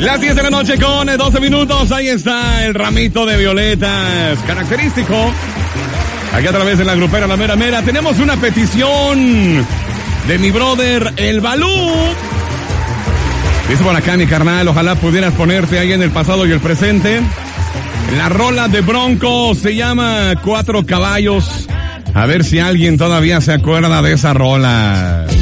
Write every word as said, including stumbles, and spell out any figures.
Las diez de la noche con doce minutos. Ahí está el ramito de violetas característico. Aquí a través de la grupera La Mera Mera tenemos una petición de mi brother El Balú. Dice por acá, mi carnal, ojalá pudieras ponerte ahí en el pasado y el presente. La rola de Bronco se llama Cuatro Caballos. A ver si alguien todavía se acuerda de esa rola.